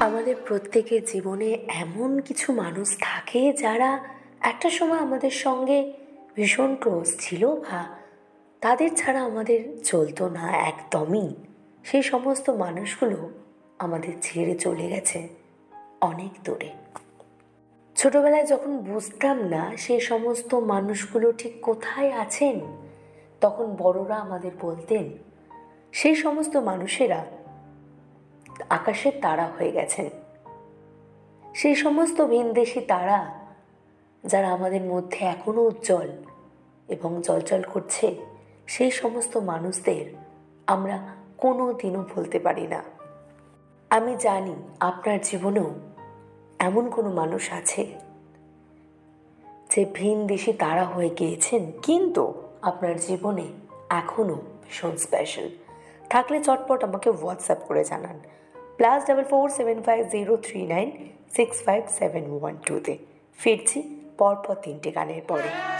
আমাদের প্রত্যেকের জীবনে এমন কিছু মানুষ থাকে যারা একটা সময় আমাদের সঙ্গে ভীষণ ক্লোজ ছিল, বা তাদের ছাড়া আমাদের চলতো না একদমই। সেই সমস্ত মানুষগুলো আমাদের ছেড়ে চলে গেছে অনেক দূরে। ছোটবেলায় যখন বুঝতাম না সেই সমস্ত মানুষগুলো ঠিক কোথায় আছেন, তখন বড়রা আমাদের বলতেন সেই সমস্ত মানুষেরা আকাশের তারা হয়ে গেছেন। সেই সমস্ত ভিনদেশী তারা যারা আমাদের মধ্যে এখনো উজ্জ্বল এবং জ্বলজ্বল করছে, সেই সমস্ত মানুষদের আমরা কোনো দিনও ভুলতে পারি না। আমি জানি আপনার জীবনেও এমন কোনো মানুষ আছে যে ভিনদেশী তারা হয়ে গিয়েছেন, কিন্তু আপনার জীবনে এখনও ভীষণ স্পেশাল। থাকলে চটপট আমাকে হোয়াটসঅ্যাপ করে জানান +447503965712 ফিরছি পরপর 3টে গানের পরে।